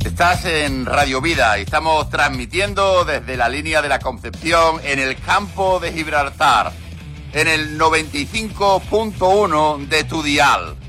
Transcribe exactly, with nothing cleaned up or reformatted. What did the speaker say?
Estás en Radio Vida y estamos transmitiendo desde la línea de la Concepción en el campo de Gibraltar, en el noventa y cinco punto uno de tu dial.